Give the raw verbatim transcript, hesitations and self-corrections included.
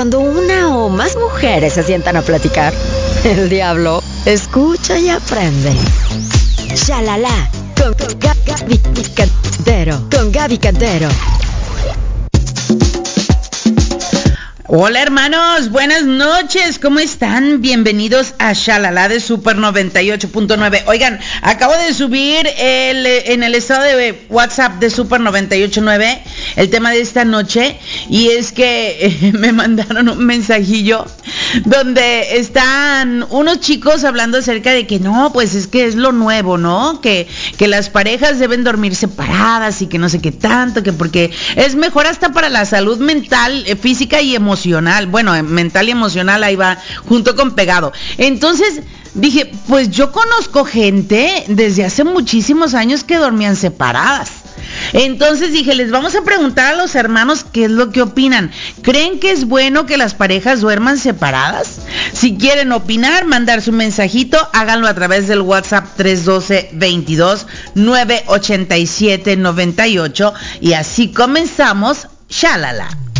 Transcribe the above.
Cuando una o más mujeres se sientan a platicar, el diablo escucha y aprende. Shalala, con, con Gaby Cantero, con Gaby Cantero. Hola hermanos, buenas noches, ¿cómo están? Bienvenidos a Shalala de Super noventa y ocho punto nueve. Oigan, acabo de subir el, en el estado de WhatsApp de Super noventa y ocho punto nueve el tema de esta noche, y es que eh, me mandaron un mensajillo donde están unos chicos hablando acerca de que no, pues es que es lo nuevo, ¿no? Que, que las parejas deben dormir separadas y que no sé qué tanto, que porque es mejor hasta para la salud mental, eh, física y emocional. Bueno, mental y emocional ahí va junto con pegado. Entonces dije, pues yo conozco gente desde hace muchísimos años que dormían separadas. Entonces dije, les vamos a preguntar a los hermanos qué es lo que opinan. ¿Creen que es bueno que las parejas duerman separadas? Si quieren opinar, mandar su mensajito, háganlo a través del WhatsApp tres uno dos, veintidós, nueve ochenta y siete, noventa y ocho, y así comenzamos Shalala.